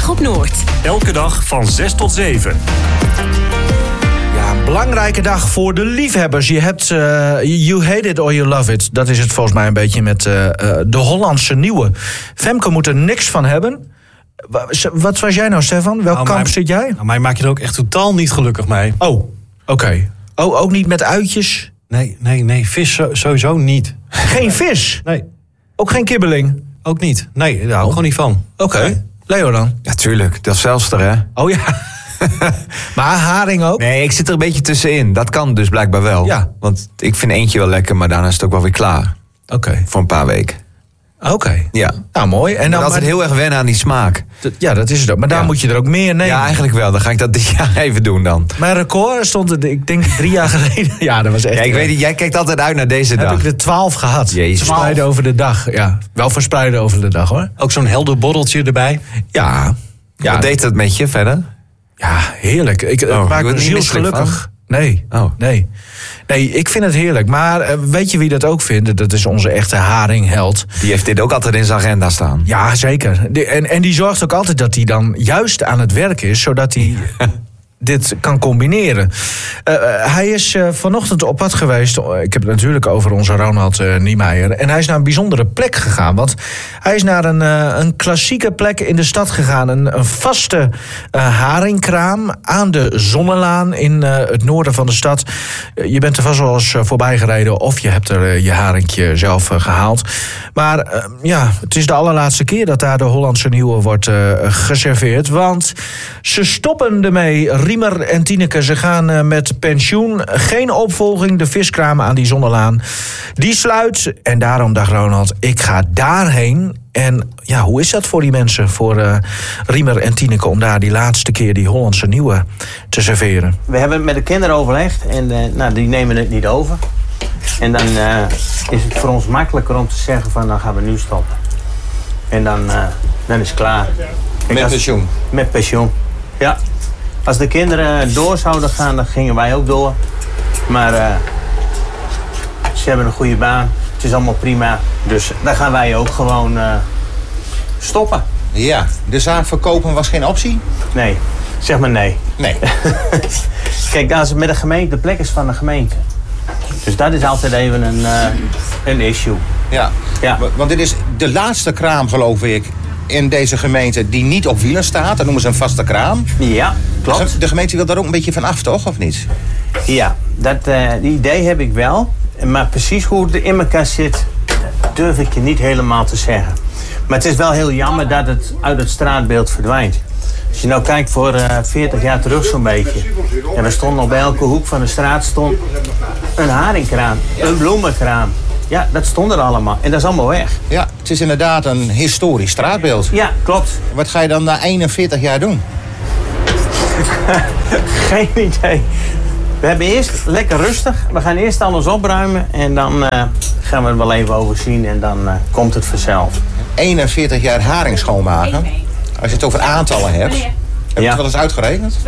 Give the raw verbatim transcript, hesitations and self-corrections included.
Zondag op Noord. Elke dag van zes tot zeven. Ja, een belangrijke dag voor de liefhebbers. Je hebt uh, You Hate It or You Love It. Dat is het volgens mij een beetje met uh, uh, de Hollandse nieuwe. Femke moet er niks van hebben. Wat was jij nou, Stefan? Welk nou, kamp mij, zit jij? Nou, mij maak je er ook echt totaal niet gelukkig mee. Oh, oké. Okay. Oh, ook niet met uitjes? Nee, nee, nee. Vis sowieso niet. Geen vis? Nee. Ook geen kibbeling? Ook niet. Nee, daar hou ik oh. gewoon niet van. Oké. Okay. Nee. Leo dan? Ja, tuurlijk. Dat is Zelfster, hè? Oh ja. Maar haring ook? Nee, ik zit er een beetje tussenin. Dat kan dus blijkbaar wel. Ja. Want ik vind eentje wel lekker, maar daarna is het ook wel weer klaar. Oké. Okay. Voor een paar weken. Oké. Okay. Ja. Nou, mooi. En dan maar altijd maar... heel erg wennen aan die smaak. Ja, dat is het ook. Maar daar ja. moet je er ook meer nemen. Ja, eigenlijk wel. Dan ga ik dat dit jaar even doen dan. Mijn record stond, ik denk drie jaar geleden. Ja, dat was echt... Ja, ik weet niet, jij kijkt altijd uit naar deze heb dag. Heb ik de twaalf gehad. Jezus. Verspreiden over de dag. Ja, wel verspreiden over de dag, hoor. Ook zo'n helder borreltje erbij. Ja. ja. Wat deed dat met je verder? Ja, heerlijk. Ik oh, maak me zielsgelukkig. Van? Nee, oh. nee. Nee, ik vind het heerlijk. Maar uh, weet je wie dat ook vindt? Dat is onze echte haringheld. Die heeft dit ook altijd in zijn agenda staan. Ja, zeker. De, en, en die zorgt ook altijd dat hij dan juist aan het werk is, zodat hij dit kan combineren. Uh, hij is uh, vanochtend op pad geweest. Ik heb het natuurlijk over onze Ronald uh, Niemeyer. En hij is naar een bijzondere plek gegaan. Want hij is naar een, uh, een klassieke plek in de stad gegaan. Een, een vaste uh, haringkraam aan de Zonnelaan in uh, het noorden van de stad. Uh, je bent er vast wel eens uh, voorbij gereden of je hebt er uh, je haringje zelf uh, gehaald. Maar uh, ja, het is de allerlaatste keer dat daar de Hollandse nieuwe wordt uh, geserveerd. Want ze stoppen ermee. Riemer en Tineke, ze gaan uh, met pensioen. Geen opvolging, de viskraam aan die Zonnelaan. Die sluit. En daarom dacht Ronald, ik ga daarheen. En ja, hoe is dat voor die mensen, voor uh, Riemer en Tineke, om daar die laatste keer die Hollandse nieuwe te serveren? We hebben het met de kinderen overlegd en uh, nou, die nemen het niet over. En dan uh, is het voor ons makkelijker om te zeggen van, dan gaan we nu stoppen. En dan, uh, dan is het klaar. Kijk, met als, pensioen? Met pensioen, ja. Als de kinderen door zouden gaan, dan gingen wij ook door. Maar uh, ze hebben een goede baan. Het is allemaal prima. Dus dan gaan wij ook gewoon uh, stoppen. Ja, de zaak verkopen was geen optie? Nee, zeg maar nee. Nee. Kijk, als het met de gemeente, de plek is van de gemeente. Dus dat is altijd even een, uh, een issue. Ja. ja, want dit is de laatste kraam, geloof ik, in deze gemeente die niet op wielen staat. Dat noemen ze een vaste kraam. Ja, klopt. De gemeente wil daar ook een beetje van af, toch? Of niet? Ja, dat uh, die idee heb ik wel. Maar precies hoe het in elkaar zit, durf ik je niet helemaal te zeggen. Maar het is wel heel jammer dat het uit het straatbeeld verdwijnt. Als je nou kijkt voor uh, veertig jaar terug zo'n beetje. En er stond op bij elke hoek van de straat stond een haringkraam, een bloemenkraam. Ja, dat stond er allemaal. En dat is allemaal weg. Ja, het is inderdaad een historisch straatbeeld. Ja, klopt. Wat ga je dan na eenenveertig jaar doen? Geen idee. We hebben eerst lekker rustig. We gaan eerst alles opruimen. En dan uh, gaan we er wel even over zien. En dan uh, komt het vanzelf. eenenveertig jaar haring schoonmaken. Als je het over aantallen hebt. Heb je ja. het wel eens uitgerekend?